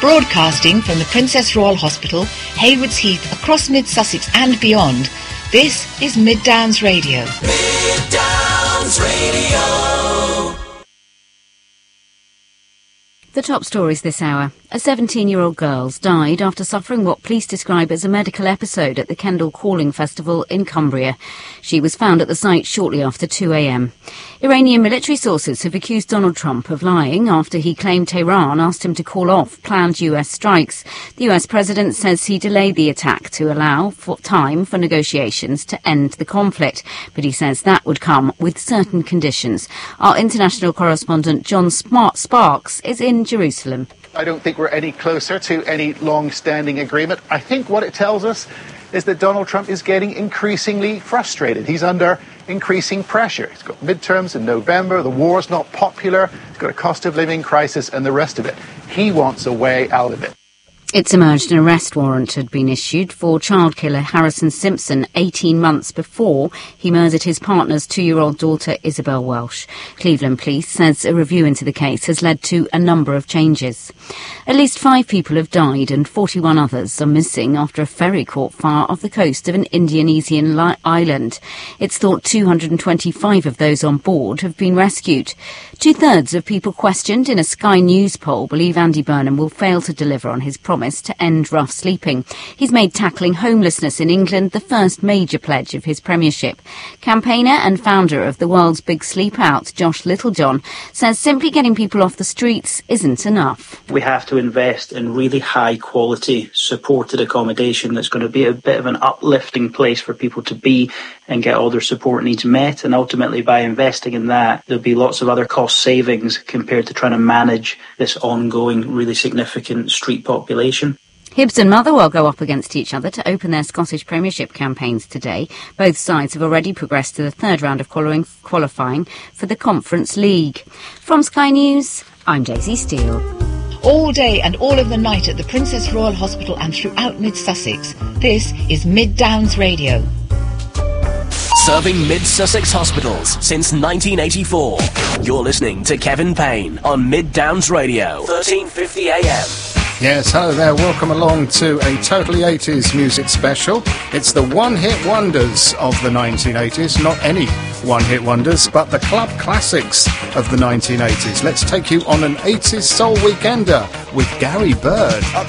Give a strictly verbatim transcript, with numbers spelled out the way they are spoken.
Broadcasting from the Princess Royal Hospital, Haywards Heath, across Mid-Sussex and beyond, this is Mid Downs Radio. Mid Downs Radio. The top stories this hour. A seventeen-year-old girl died after suffering what police describe as a medical episode at the Kendal Calling Festival in Cumbria. She was found at the site shortly after two a.m. Iranian military sources have accused Donald Trump of lying after he claimed Tehran asked him to call off planned U S strikes. The U S president says he delayed the attack to allow for time for negotiations to end the conflict, but he says that would come with certain conditions. Our international correspondent John Sparks is in Jerusalem. I don't think we're any closer to any long-standing agreement. I think what it tells us is that Donald Trump is getting increasingly frustrated. He's under increasing pressure. He's got midterms in November, the war's not popular, he's got a cost of living crisis and the rest of it. He wants a way out of it. It's emerged an arrest warrant had been issued for child killer Harrison Simpson eighteen months before he murdered his partner's two-year-old daughter Isabel Welsh. Cleveland Police says a review into the case has led to a number of changes. At least five people have died and forty-one others are missing after a ferry caught fire off the coast of an Indonesian li- island. It's thought two hundred twenty-five of those on board have been rescued. Two-thirds of people questioned in a Sky News poll believe Andy Burnham will fail to deliver on his promise to end rough sleeping. He's made tackling homelessness in England the first major pledge of his premiership. Campaigner and founder of the world's big sleep out, Josh Littlejohn, says simply getting people off the streets isn't enough. We have to invest in really high quality supported accommodation that's going to be a bit of an uplifting place for people to be and get all their support needs met, and ultimately by investing in that there'll be lots of other cost savings compared to trying to manage this ongoing really significant street population. Hibs and Motherwell go up against each other to open their Scottish Premiership campaigns today. Both sides have already progressed to the third round of qualifying for the Conference League. From Sky News, I'm Daisy Steele. All day and all of the night at the Princess Royal Hospital and throughout Mid-Sussex, this is Mid Downs Radio. Serving Mid-Sussex hospitals since nineteen eighty-four. You're listening to Kevin Payne on Mid Downs Radio, thirteen fifty a m. Yes, hello there. Welcome along to a Totally eighties music special. It's the one-hit wonders of the nineteen eighties. Not any one-hit wonders, but the club classics of the nineteen eighties. Let's take you on an eighties soul weekender with Gary Bird.